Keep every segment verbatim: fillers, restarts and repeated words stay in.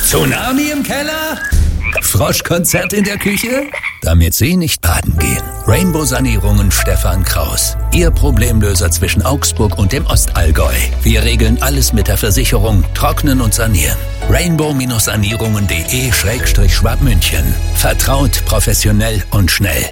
Tsunami im Keller? Froschkonzert in der Küche? Damit Sie nicht baden gehen. Rainbow-Sanierungen Stefan Kraus. Ihr Problemlöser zwischen Augsburg und dem Ostallgäu. Wir regeln alles mit der Versicherung, trocknen und sanieren. rainbow-sanierungen.de Schrägstrich Schwabmünchen. Vertraut, professionell und schnell.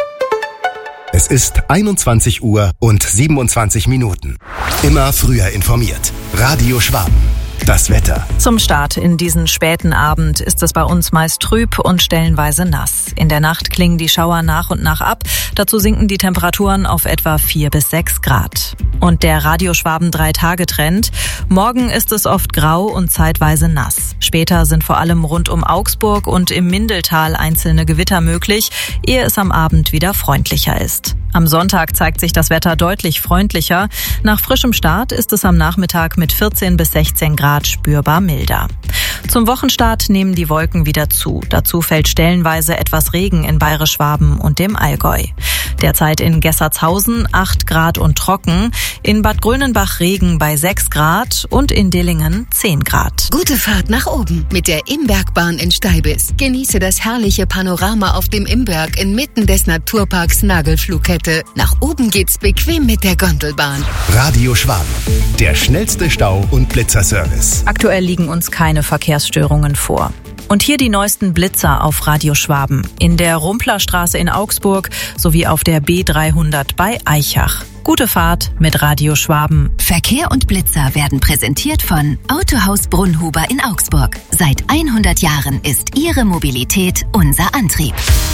Es ist einundzwanzig Uhr und siebenundzwanzig Minuten. Immer früher informiert. Radio Schwaben. Das Wetter. Zum Start in diesen späten Abend ist es bei uns meist trüb und stellenweise nass. In der Nacht klingen die Schauer nach und nach ab. Dazu sinken die Temperaturen auf etwa vier bis sechs Grad. Und der Radio Schwaben drei-Tage-Trend. Morgen ist es oft grau und zeitweise nass. Später sind vor allem rund um Augsburg und im Mindeltal einzelne Gewitter möglich, ehe es am Abend wieder freundlicher ist. Am Sonntag zeigt sich das Wetter deutlich freundlicher. Nach frischem Start ist es am Nachmittag mit vierzehn bis sechzehn Grad spürbar milder. Zum Wochenstart nehmen die Wolken wieder zu. Dazu fällt stellenweise etwas Regen in Bayerisch-Schwaben und dem Allgäu. Derzeit in Gessertshausen acht Grad und trocken, in Bad Grönenbach Regen bei sechs Grad und in Dillingen zehn Grad. Gute Fahrt nach oben mit der Imbergbahn in Steibis. Genieße das herrliche Panorama auf dem Imberg inmitten des Naturparks Nagelflughette. Nach oben geht's bequem mit der Gondelbahn. Radio Schwaben, der schnellste Stau- und Blitzerservice. Aktuell liegen uns keine Verkehrsstörungen vor. Und hier die neuesten Blitzer auf Radio Schwaben. In der Rumplerstraße in Augsburg sowie auf der B dreihundert bei Eichach. Gute Fahrt mit Radio Schwaben. Verkehr und Blitzer werden präsentiert von Autohaus Brunnhuber in Augsburg. Seit hundert Jahren ist Ihre Mobilität unser Antrieb.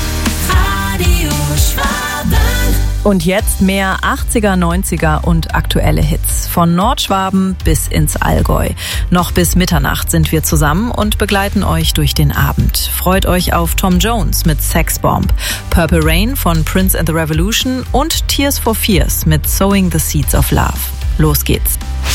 Radio Schwaben. Und jetzt mehr achtziger, neunziger und aktuelle Hits. Von Nordschwaben bis ins Allgäu. Noch bis Mitternacht sind wir zusammen und begleiten euch durch den Abend. Freut euch auf Tom Jones mit Sex Bomb, Purple Rain von Prince and the Revolution und Tears for Fears mit Sowing the Seeds of Love. Los geht's.